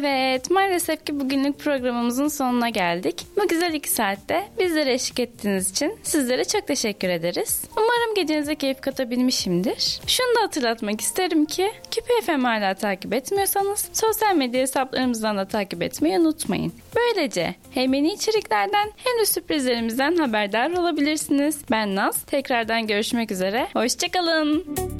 Evet, maalesef ki bugünlük programımızın sonuna geldik. Bu güzel 2 saatte bizlere eşlik ettiğiniz için sizlere çok teşekkür ederiz. Umarım gecenize keyif katabilmişimdir. Şunu da hatırlatmak isterim ki Küpe FM hala takip etmiyorsanız sosyal medya hesaplarımızdan da takip etmeyi unutmayın. Böylece hem yeni içeriklerden hem de sürprizlerimizden haberdar olabilirsiniz. Ben Naz, tekrardan görüşmek üzere. Hoşçakalın.